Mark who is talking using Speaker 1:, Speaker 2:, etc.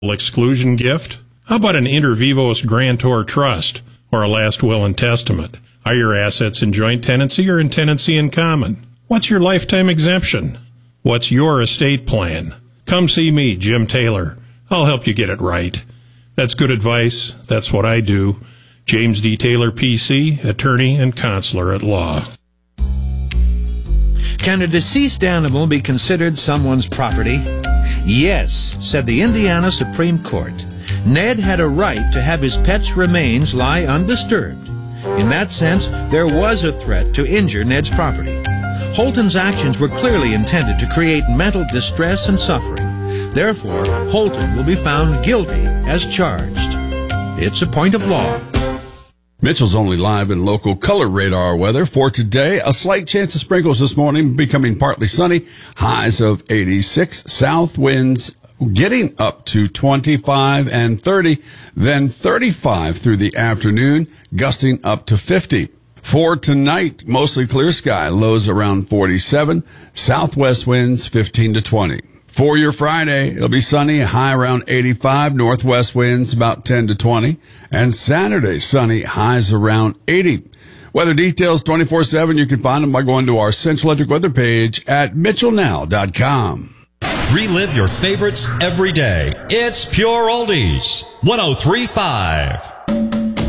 Speaker 1: exclusion gift? How about an inter vivos grantor trust or a last will and testament? Are your assets in joint tenancy or in tenancy in common? What's your lifetime exemption? What's your estate plan? Come see me, Jim Taylor. I'll help you get it right. That's good advice. That's what I do. James D. Taylor, PC, attorney and counselor at law.
Speaker 2: Can a deceased animal be considered someone's property? Yes, said the Indiana Supreme Court. Ned had a right to have his pet's remains lie undisturbed. In that sense, there was a threat to injure Ned's property. Holton's actions were clearly intended to create mental distress and suffering. Therefore, Holton will be found guilty as charged. It's a point of law.
Speaker 3: Mitchell's only live in local color radar weather for today. A slight chance of sprinkles this morning, becoming partly sunny. Highs of 86. South winds getting up to 25 and 30, then 35 through the afternoon, gusting up to 50. For tonight, mostly clear sky, lows around 47. Southwest winds 15 to 20. For your Friday, it'll be sunny, high around 85, northwest winds about 10 to 20, and Saturday, sunny, highs around 80. Weather details 24/7. You can find them by going to our Central Electric weather page at mitchellnow.com.
Speaker 4: Relive your favorites every day. It's Pure Oldies 103.5.